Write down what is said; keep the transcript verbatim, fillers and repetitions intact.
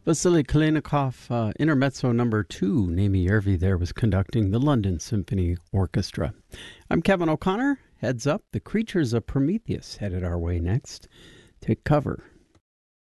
Vasily Kalinikov, uh, Intermezzo number two, Nami Yervi there was conducting the London Symphony Orchestra. I'm Kevin O'Connor. Heads up, the Creatures of Prometheus headed our way next. Take cover